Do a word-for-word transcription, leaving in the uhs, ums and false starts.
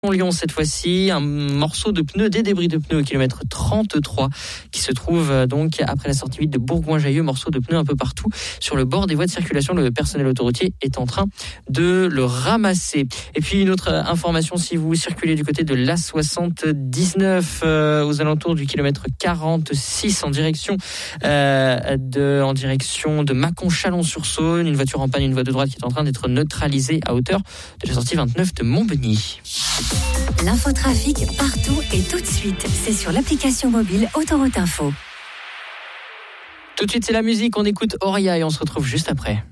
Lyon cette fois-ci, un morceau de pneu, des débris de pneus au kilomètre trente-trois qui se trouve donc après la sortie huit de Bourgoin-Jallieu, morceau de pneus un peu partout sur le bord des voies de circulation. Le personnel autoroutier est en train de le ramasser. Et puis une autre information, si vous circulez du côté de l'A soixante-dix-neuf euh, aux alentours du kilomètre quarante-six en direction euh, de en direction de Mâcon-Chalon-sur-Saône, une voiture en panne, une voie de droite qui est en train d'être neutralisée à hauteur de la sortie vingt-neuf de Montbeugny. L'infotrafic partout et tout de suite, c'est sur l'application mobile Autoroute Info. Tout de suite, c'est la musique, on écoute Auria et on se retrouve juste après.